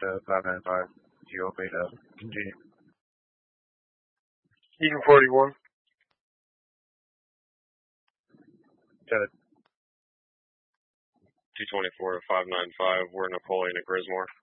to 595. You Beta. Continue. Eaton 41. Got it. 224 to 595. We're Napoleon at Grismore.